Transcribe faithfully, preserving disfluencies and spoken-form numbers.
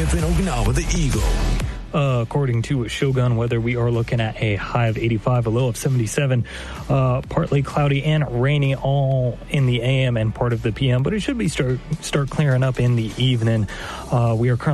within Okinawa, the Eagle. Uh, according to Shogun Weather, we are looking at a high of eighty-five, a low of seventy-seven. Uh, partly cloudy and rainy all in the A M and part of the P M, but it should be start start clearing up in the evening. Uh, we are currently